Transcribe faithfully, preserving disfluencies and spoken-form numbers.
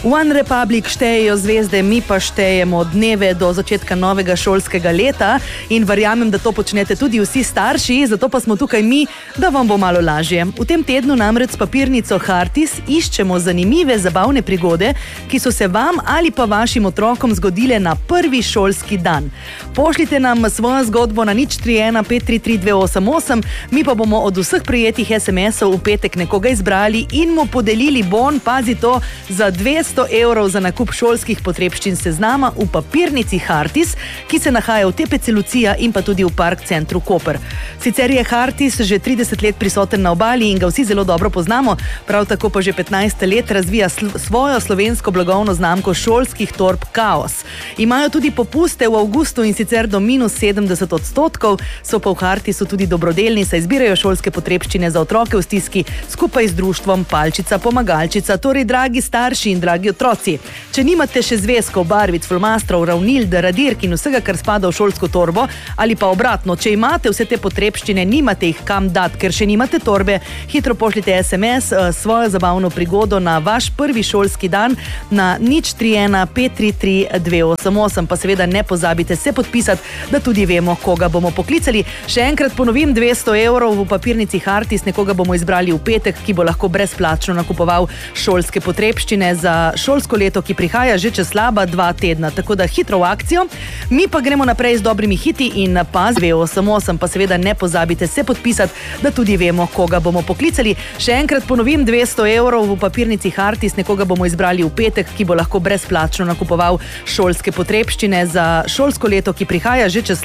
One Republic štejejo zvezde, mi pa štejemo dneve do začetka novega šolskega leta in verjamem, da to počnete tudi vsi starši, zato pa smo tukaj mi, da vam bo malo lažje. V tem tednu namreč s papirnico Hearties iščemo zanimive, zabavne prigode, ki so se vam ali pa vašim otrokom zgodile na prvi šolski dan. Pošljite nam svojo zgodbo na nič tri ena pet tri tri dve osem osem, mi pa bomo od vseh prijetih es em esov v petek nekoga izbrali in mu podelili bon, pazi to, za dvesto evrov za nakup šolskih potrebščin seznama v papirnici Hearties, ki se nahaja v T P C Lucija in pa tudi v Park centru Koper. Sicer je Hearties že trideset let prisoten na obali in ga vsi zelo dobro poznamo, prav tako pa že petnajst let razvija sl- svojo slovensko blagovno znamko šolskih torb Kaos. Imajo tudi popuste v avgustu in sicer do minus sedemdeset odstotkov, so pa v Heartiesu tudi dobrodelni, saj zbirajo šolske potrebščine za otroke v stiski skupaj z društvom Palčica Pomagalčica. Torej, dragi starši in dragi otroci, če nimate še zvezkov, barvic, flomastrov, ravnil, radirk in vsega, kar spada v šolsko torbo, ali pa obratno, če imate vse te potrebščine, nimate jih kam dati, ker še nimate torbe, hitro pošljite es em es svojo zabavno prigodo na vaš prvi šolski dan na nič tri ena pet tri tri dve osem osem, pa seveda ne pozabite se podpisati, da tudi vemo, koga bomo poklicali. Še enkrat ponovim, dvesto evrov v papirnici Hearties, nekoga bomo izbrali v petek, ki bo lahko brezplačno nakupoval šolske potrebščine za šolsko leto, ki prihaja že čez slaba dva tedna, tako da hitro v akcijo. Mi pa gremo naprej z dobrimi hiti in paz dve osem osem, pa seveda ne pozabite se podpisati, da tudi vemo, koga bomo poklicali. Še enkrat ponovim, dvesto evrov v papirnici Hearties, nekoga bomo izbrali v petek, ki bo lahko brezplačno nakupoval šolske potrebščine za šolsko leto, ki prihaja že čez